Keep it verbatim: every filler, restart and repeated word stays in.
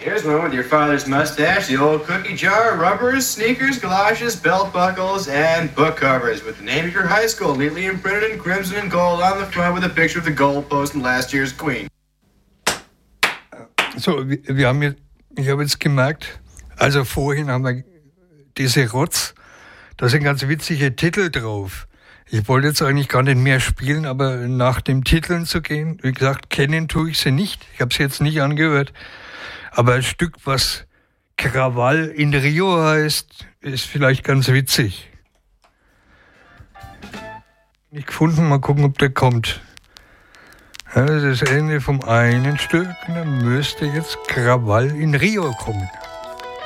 Here's one with your father's mustache, the old cookie jar, rubbers, sneakers, galoshes, belt buckles, and book covers with the name of your high school neatly imprinted in crimson and gold on the front with a picture of the goalpost and last year's queen. So, wir, wir haben jetzt, ich habe jetzt gemerkt, also vorhin haben wir diese Rotz, da sind ganz witzige Titel drauf. Ich wollte jetzt eigentlich gar nicht mehr spielen, aber nach den Titeln zu gehen, wie gesagt, kennen tue ich sie nicht. Ich habe sie jetzt nicht angehört. Aber ein Stück, was Krawall in Rio heißt, ist vielleicht ganz witzig. Nicht gefunden, mal gucken, ob der kommt. Ja, das ist das Ende vom einen Stück und dann müsste jetzt Krawall in Rio kommen.